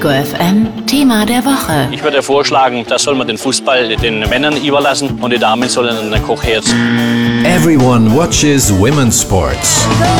Ego FM Thema der Woche. Ich würde vorschlagen, das soll man den Fußball den Männern überlassen und die Damen sollen einen Kochherd. Everyone watches women's sports.